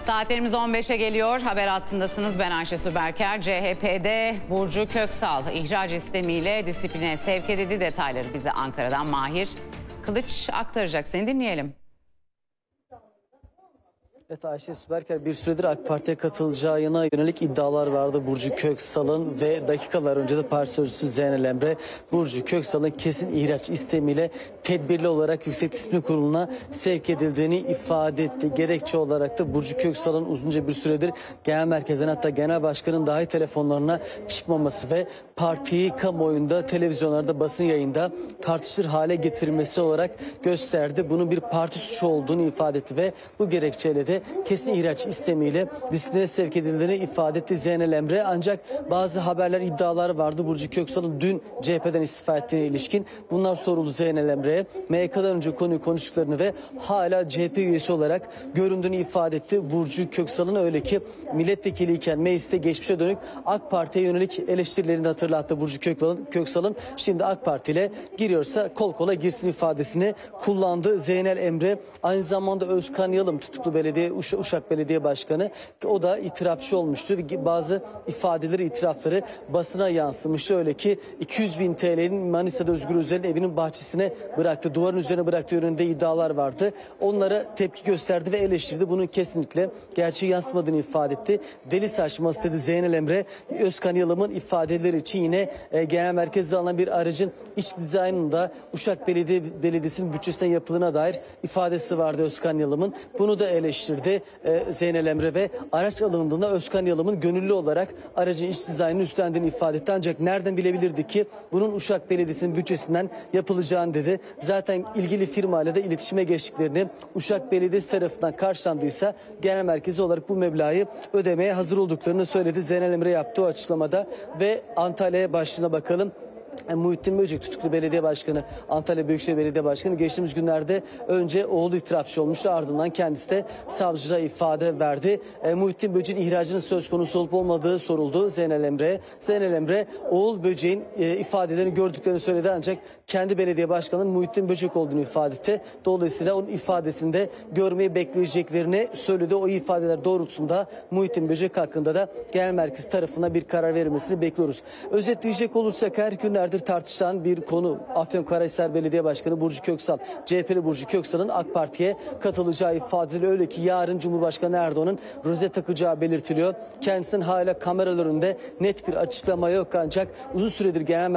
Saatlerimiz 15'e geliyor. Haber hattındasınız. Ben Ayşe Süberker. CHP'de Burcu Köksal ihraç istemiyle disipline sevk edildi. Detayları bize Ankara'dan Mahir Kılıç aktaracak. Seni dinleyelim. Evet, Ayşe Süberker bir süredir AK Parti'ye katılacağına yönelik iddialar vardı Burcu Köksal'ın ve dakikalar önce de parti sözcüsü Zeynel Emre Burcu Köksal'ın kesin ihraç istemiyle tedbirli olarak Yüksek Disiplin Kurulu'na sevk edildiğini ifade etti. Gerekçe olarak da Burcu Köksal'ın uzunca bir süredir genel merkezden, hatta genel başkanın dahi telefonlarına çıkmaması ve partiyi kamuoyunda, televizyonlarda, basın yayında tartışılır hale getirilmesi olarak gösterdi. Bunun bir parti suçu olduğunu ifade etti ve bu gerekçeyle de kesin ihraç istemiyle disipline sevk edildiğini ifade etti Zeynel Emre. Ancak bazı haberler, iddialar vardı Burcu Köksal'ın dün CHP'den istifa ettiğine ilişkin. Bunlar soruldu Zeynel Emre'ye. MYK'dan önce konuyu konuştuklarını ve hala CHP üyesi olarak göründüğünü ifade etti. Burcu Köksal'ın öyle ki milletvekiliyken mecliste geçmişe dönük AK Parti'ye yönelik eleştirilerini de hatırlattı Burcu Köksal'ın. Şimdi AK Parti ile giriyorsa kol kola girsin ifadesini kullandı Zeynel Emre. Aynı zamanda Özkan Yalım, tutuklu belediye Uşak Belediye Başkanı, o da itirafçı olmuştu. Bazı ifadeleri, itirafları basına yansımıştı. Öyle ki 200.000 TL'nin Manisa'da Özgür Özel'in evinin bahçesine bıraktı, duvarın üzerine bıraktığı yönünde iddialar vardı. Onlara tepki gösterdi ve eleştirdi. Bunun kesinlikle gerçeği yansımadığını ifade etti. Deli saçması dedi Zeynel Emre. Özkan Yalım'ın ifadeleri için yine genel merkezde alınan bir aracın iç dizaynında Uşak Belediyesi'nin bütçesinden yapıldığına dair ifadesi vardı Özkan Yalım'ın. Bunu da eleştirdi Zeynel Emre ve araç alındığında Özkan Yalım'ın gönüllü olarak aracın iç dizaynını üstlendiğini ifade etti. Ancak nereden bilebilirdi ki bunun Uşak Belediyesi'nin bütçesinden yapılacağını dedi. Zaten ilgili firmayla da iletişime geçtiklerini, Uşak Belediyesi tarafından karşılandıysa genel merkezi olarak bu meblağı ödemeye hazır olduklarını söyledi Zeynel Emre yaptığı açıklamada. Ve Antalya başlığına bakalım. Muhittin Böcek, tutuklu belediye başkanı, Antalya Büyükşehir Belediye Başkanı, geçtiğimiz günlerde önce oğlu itirafçı olmuştu, ardından kendisi de savcıya ifade verdi. Muhittin Böcek'in ihracının söz konusu olup olmadığı soruldu Zeynel Emre'ye. Zeynel Emre oğul Böcek'in ifadelerini gördüklerini söyledi, ancak kendi belediye başkanının Muhittin Böcek olduğunu ifade etti. Dolayısıyla onun ifadesinde görmeyi bekleyeceklerini söyledi. O ifadeler doğrultusunda Muhittin Böcek hakkında da genel merkez tarafından bir karar verilmesini bekliyoruz. Özetleyecek olursak her günlerdir tartışılan bir konu Afyonkarahisar Belediye Başkanı Burcu Köksal. CHP'li Burcu Köksal'ın AK Parti'ye katılacağı ifade ediliyor. Öyle ki yarın Cumhurbaşkanı Erdoğan'ın rozet takacağı belirtiliyor. Kendisinin hala kameralar önünde net bir açıklama yok, ancak uzun süredir genel